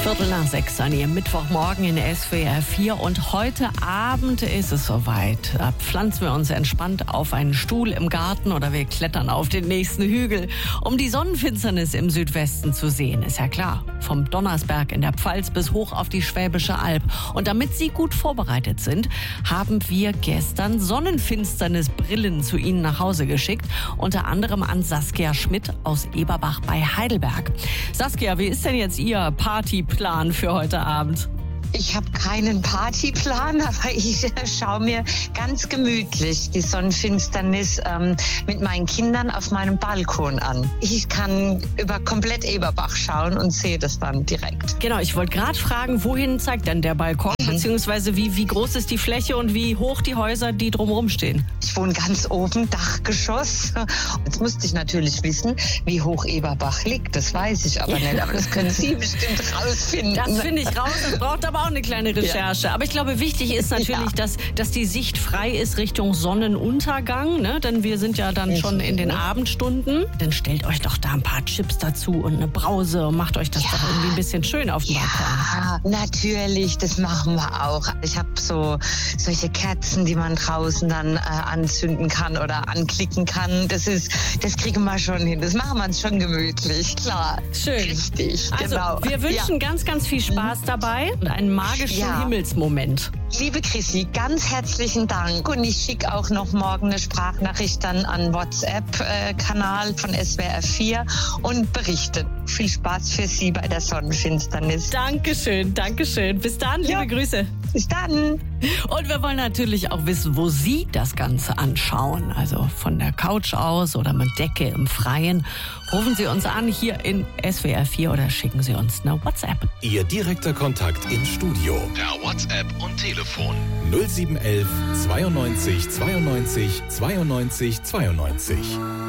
5:45 an Ihrem Mittwochmorgen in SWR 4 und heute Abend ist es soweit. Da pflanzen wir uns entspannt auf einen Stuhl im Garten oder wir klettern auf den nächsten Hügel, um die Sonnenfinsternis im Südwesten zu sehen. Ist ja klar, vom Donnersberg in der Pfalz bis hoch auf die Schwäbische Alb. Und damit Sie gut vorbereitet sind, haben wir gestern Sonnenfinsternisbrillen zu Ihnen nach Hause geschickt. Unter anderem an Saskia Schmidt aus Eberbach bei Heidelberg. Saskia, wie ist denn jetzt Ihr Partyplan für heute Abend? Ich habe keinen Partyplan, aber ich schaue mir ganz gemütlich die Sonnenfinsternis mit meinen Kindern auf meinem Balkon an. Ich kann über komplett Eberbach schauen und sehe das dann direkt. Genau, ich wollte gerade fragen, wohin zeigt denn der Balkon? Beziehungsweise wie groß ist die Fläche und wie hoch die Häuser, die drumherum stehen? Ich wohne ganz oben, Dachgeschoss. Jetzt musste ich natürlich wissen, wie hoch Eberbach liegt. Das weiß ich aber nicht, aber das können Sie bestimmt rausfinden. Das finde ich raus, das braucht aber auch eine kleine Recherche. Ja. Aber ich glaube, wichtig ist natürlich, dass die Sicht frei ist Richtung Sonnenuntergang, ne? Denn wir sind ja dann schon in den Abendstunden. Dann stellt euch doch da ein paar Chips dazu und eine Brause und macht euch das doch irgendwie ein bisschen schön auf dem Balkon. Ja, natürlich, das machen wir auch. Ich habe solche Kerzen, die man draußen dann anzünden kann oder anklicken kann. Das kriegen wir schon hin. Das machen wir uns schon gemütlich, klar. Schön. Richtig, also, genau. Wir wünschen ganz, ganz viel Spaß dabei und einen magischen Himmelsmoment. Liebe Chrissy, ganz herzlichen Dank. Und ich schicke auch noch morgen eine Sprachnachricht dann an WhatsApp-Kanal von SWR 4 und berichte. Viel Spaß für Sie bei der Sonnenfinsternis. Dankeschön, Dankeschön. Bis dann, liebe Grüße. Bis dann. Und wir wollen natürlich auch wissen, wo Sie das Ganze anschauen. Also von der Couch aus oder mit Decke im Freien. Rufen Sie uns an hier in SWR 4 oder schicken Sie uns eine WhatsApp. Ihr direkter Kontakt ins Studio. Per WhatsApp und Telefon. 0711 92 92 92 92.